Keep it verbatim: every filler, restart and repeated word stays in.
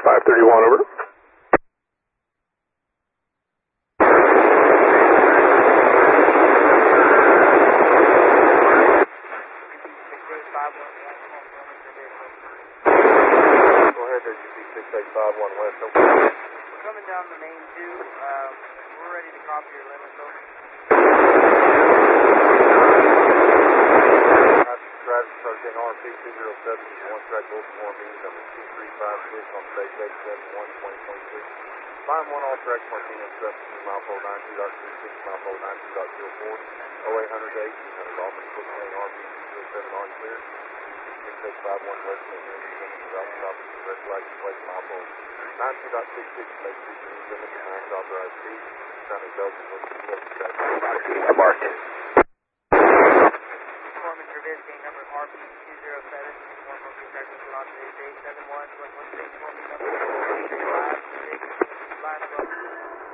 five thirty-one, over. Go ahead there, G P six eight five one West, over. We're coming down the main two. Um, we're ready to copy your limits, over. Travis Sergeant R P two zero seven, one track Baltimore meeting number two three five six on stage eight seven one twenty twenty-six. Line one all tracks Martinez seventeen mile pole nine two dot three six mile pole nine two dot zero four oh eight hundred to eighteen hundred Auburn Quicksand R P two zero seven on clear. six eight five one West Midland South Top of the red flag place mile pole nine two dot six six make two three limit to max authorized speed. County Belgium with the close track. Marked. Foreman Trubisky, number R P two zero seven, one one two track on stage eight seven one, one one six, foreman number.